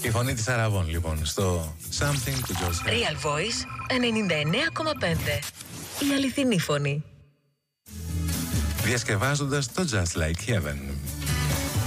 Η φωνή της Αραβών λοιπόν στο Something του George Harrison. Real Voice 99,5. Η αληθινή φωνή. Διασκευάζοντας το Just Like Heaven.